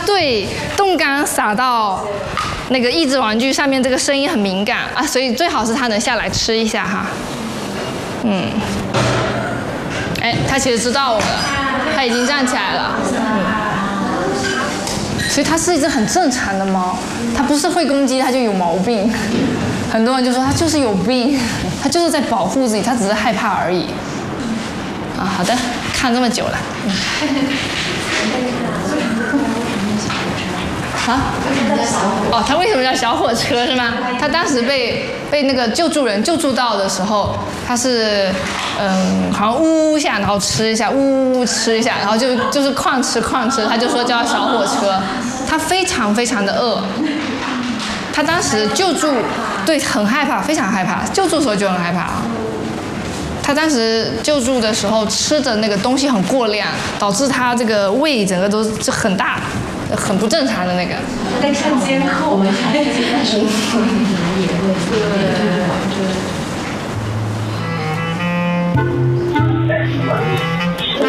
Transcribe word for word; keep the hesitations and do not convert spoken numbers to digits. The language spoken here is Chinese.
对冻干撒到那个益智玩具上面这个声音很敏感啊，所以最好是他能下来吃一下哈。嗯，哎，他其实知道我了，他已经站起来了。嗯，所以它是一只很正常的猫，它不是会攻击，它就有毛病。很多人就说它就是有病，它就是在保护自己，它只是害怕而已。啊，好的，看这么久了。嗯。啊？哦，他为什么叫小火车是吗？他当时被被那个救助人救助到的时候，他是嗯，好像呜呜一下，然后吃一下，呜呜呜吃一下，然后就就是狂吃狂吃，他就说叫小火车。他非常非常的饿，他当时救助对很害怕，非常害怕，救助的时候就很害怕啊。他当时救助的时候吃的那个东西很过量，导致他这个胃整个都是很大。很不正常的那个。 在看监控，我们看监控也会。